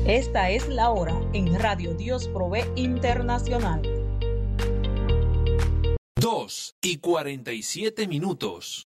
Esta es la hora en Radio Dios Provee Internacional. 2:47.